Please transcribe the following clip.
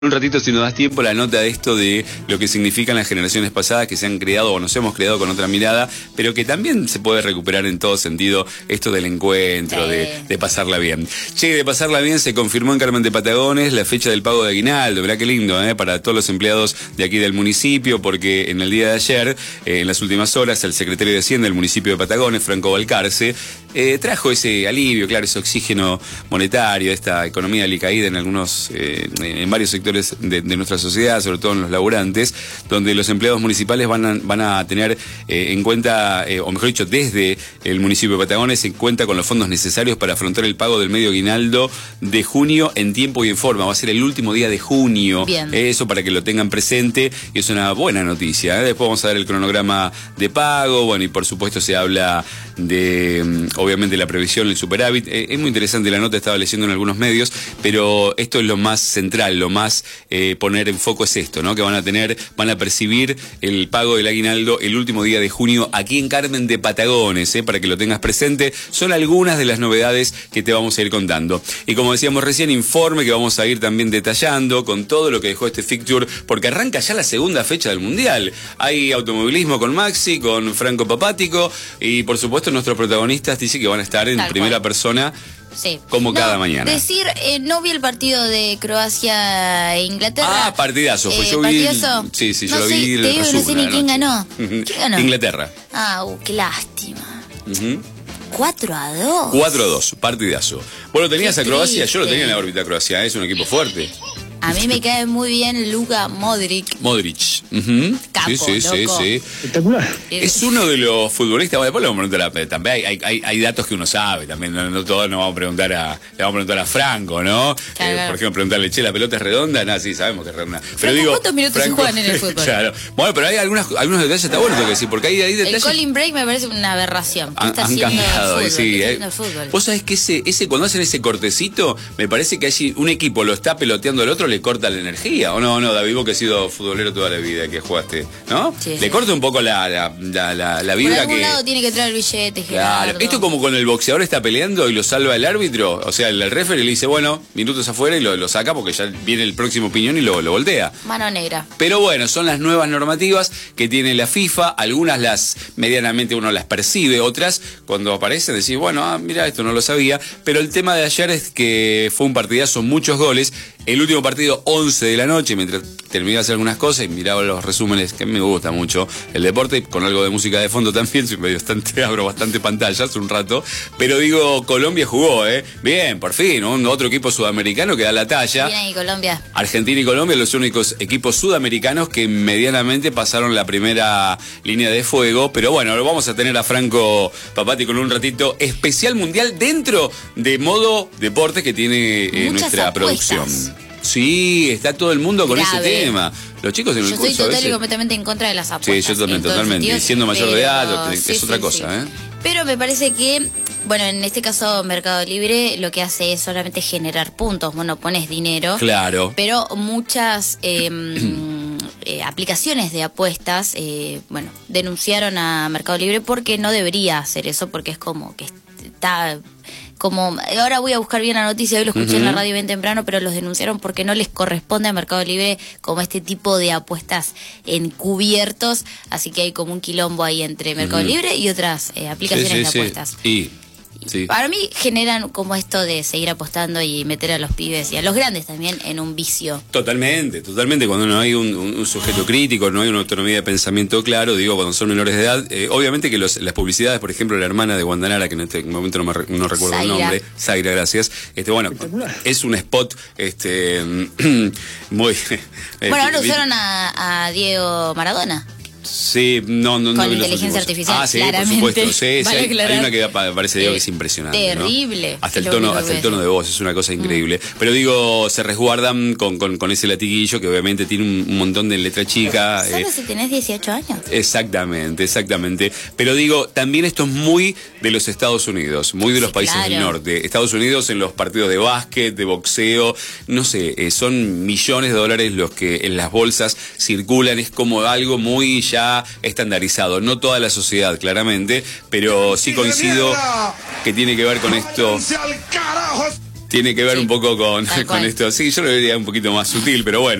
Un ratito, si nos das tiempo, la nota de esto de lo que significan las generaciones pasadas que se han creado o nos hemos creado con otra mirada, pero que también se puede recuperar en todo sentido esto del encuentro, de pasarla bien. Che, de pasarla bien se confirmó en Carmen de Patagones la fecha del pago de aguinaldo. Mirá qué lindo, para todos los empleados de aquí del municipio, porque en el día de ayer, en las últimas horas, el secretario de Hacienda del municipio de Patagones, Franco Balcarce, trajo ese alivio, claro, ese oxígeno monetario, esta economía alicaída en algunos, en varios sectores de nuestra sociedad, sobre todo en los laburantes, donde los empleados municipales van a tener en cuenta, o mejor dicho, desde el municipio de Patagones se cuenta con los fondos necesarios para afrontar el pago del medio aguinaldo de junio en tiempo y en forma. Va a ser el último día de junio. Bien. Eso para que lo tengan presente, y es una buena noticia. Después vamos a ver el cronograma de pago, bueno, y por supuesto se habla de, obviamente, la previsión, el superávit. Es muy interesante la nota, estaba leyendo en algunos medios, pero esto es lo más central, lo más poner en foco es esto, ¿no? Que van a percibir el pago del aguinaldo el último día de junio aquí en Carmen de Patagones, para que lo tengas presente. Son algunas de las novedades que te vamos a ir contando. Y como decíamos recién, informe que vamos a ir también detallando con todo lo que dejó este fixture, porque arranca ya la segunda fecha del Mundial. Hay automovilismo con Maxi, con Franco Papático, y por supuesto nuestros protagonistas dicen que van a estar en primera persona. Sí. Como cada mañana. Decir, no vi el partido de Croacia e Inglaterra. Ah, partidazo. Pues yo ¿partidazo? vi. Sí, no yo lo sé, vi. Te digo, no sé ni quién ganó. ¿Quién ganó? Inglaterra. Ah, qué lástima. 4-2. 4-2, partidazo. Vos lo tenías Qué a Croacia, triste. yo lo tenía en la órbita Croacia, es un equipo fuerte. A mí me cae muy bien Luka Modric. Sí, Capo, loco. Espectacular. Es uno de los futbolistas. Bueno, después le vamos a preguntar también hay datos que uno sabe también. No todos nos vamos a preguntar le vamos a preguntar a Franco, ¿no? Claro. Por ejemplo, preguntarle, che, ¿la pelota es redonda? No, sí, sabemos que es redonda. Pero Franco, digo, ¿cuántos minutos se juegan en el fútbol? Claro. Bueno, pero hay algunos detalles, está bueno tengo que decir, porque hay detalles. El Colin Break me parece una aberración. ¿Qué está Han haciendo cambiado, el fútbol? sí. ¿Qué está haciendo el fútbol? Vos sabés que ese cuando hacen ese cortecito, me parece que allí un equipo lo está peloteando al otro, le corta la energía. ¿O no, David, vos que has sido futbolero toda la vida, que jugaste, ¿no? Sí, le corta un poco la Por vibra algún que... lado tiene que traer el billete, Claro, Gerardo. esto como con el boxeador está peleando y lo salva el árbitro, o sea, el referee le dice, bueno, minutos afuera y lo saca porque ya viene el próximo piñón y lo voltea. Mano negra. Pero bueno, son las nuevas normativas que tiene la FIFA, algunas medianamente uno las percibe, otras cuando aparecen decís, bueno, mira, esto no lo sabía, pero el tema de ayer es que fue un partidazo, muchos goles, el último partido 11 de la noche, mientras terminé de hacer algunas cosas y miraba los resúmenes, que me gusta mucho el deporte, con algo de música de fondo también, abro bastante pantallas un rato, pero digo, Colombia jugó, bien, por fin, otro equipo sudamericano que da la talla. Bien ahí, Colombia. Argentina y Colombia, los únicos equipos sudamericanos que medianamente pasaron la primera línea de fuego, pero bueno, lo vamos a tener a Franco Papati con un ratito especial mundial dentro de modo deporte que tiene Muchas nuestra apuestas. producción. Sí, está todo el mundo con Grave. ese tema. Los chicos en el Yo curso estoy a total veces... y completamente en contra de las apuestas. Sí, yo también, en todos totalmente. sentidos, Siendo mayor de edad, pero es otra cosa, Pero me parece que, bueno, en este caso Mercado Libre lo que hace es solamente generar puntos. Bueno, pones dinero. Claro. Pero muchas aplicaciones de apuestas, denunciaron a Mercado Libre porque no debería hacer eso, porque es como que está... ahora voy a buscar bien la noticia, hoy lo escuché en la radio bien temprano, pero los denunciaron porque no les corresponde a Mercado Libre como este tipo de apuestas encubiertos, así que hay como un quilombo ahí entre Mercado Libre y otras aplicaciones de apuestas. Sí. Para mí generan como esto de seguir apostando y meter a los pibes y a los grandes también en un vicio. Totalmente. Cuando no hay un sujeto crítico, no hay una autonomía de pensamiento claro, digo, cuando son menores de edad, obviamente que las publicidades, por ejemplo, la hermana de Wandanara, que en este momento no recuerdo Zaira. el nombre, Zaira, gracias, es un spot, muy... Bueno, ahora usaron a Diego Maradona. Sí, no. Con inteligencia artificial, sí, claramente. por supuesto. Sí, Vale hay aclarar. una que parece, digo, que es impresionante. Terrible. ¿No? Hasta el tono de voz, es una cosa increíble. Pero digo, se resguardan con ese latiguillo que obviamente tiene un montón de letra chica. Solo si tenés 18 años. Exactamente. Pero digo, también esto es muy de los Estados Unidos, muy de los países del norte. Estados Unidos en los partidos de básquet, de boxeo, no sé, son millones de dólares los que en las bolsas circulan, es como algo muy ya estandarizado. No toda la sociedad, claramente, pero sí coincido que tiene que ver con esto. tiene que ver Sí, un poco con tal cual. esto. Sí, yo lo diría un poquito más sutil, pero bueno.